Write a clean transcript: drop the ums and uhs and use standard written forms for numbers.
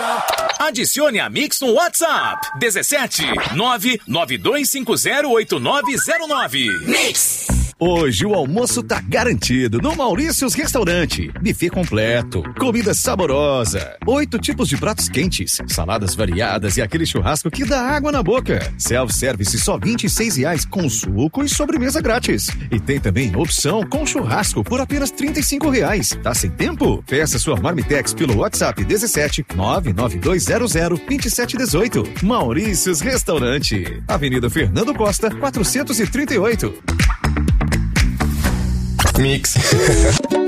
Adicione a Mix no WhatsApp 17 992508909. Mix. Hoje o almoço tá garantido no Maurícios Restaurante. Buffet completo, comida saborosa, 8 tipos de pratos quentes, saladas variadas e aquele churrasco que dá água na boca. Self-service só R$26 com suco e sobremesa grátis. E tem também opção com churrasco por apenas R$35. Tá sem tempo? Peça sua Marmitex pelo WhatsApp 17 99200 2718. Maurícios Restaurante, Avenida Fernando Costa, 438. Mix.